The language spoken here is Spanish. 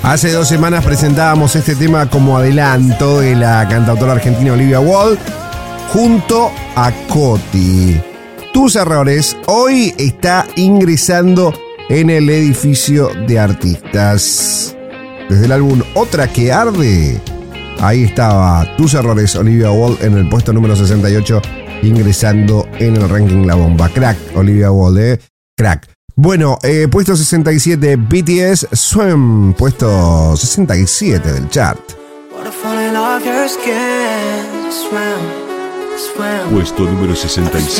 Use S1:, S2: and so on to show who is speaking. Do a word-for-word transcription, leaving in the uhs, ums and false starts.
S1: Hace dos semanas presentábamos este tema como adelanto de la cantautora argentina Olivia Wilde junto a Coti. Tus errores hoy está ingresando en el edificio de artistas. Desde el álbum Otra que Arde, ahí estaba Tus errores, Olivia Wilde en el puesto número sesenta y ocho, ingresando en el ranking La Bomba. Crack, Olivia Wilde, ¿eh? Crack. Bueno, eh, puesto sesenta y siete, B T S, Swim, puesto sesenta y siete del chart.
S2: Puesto número sesenta y siete.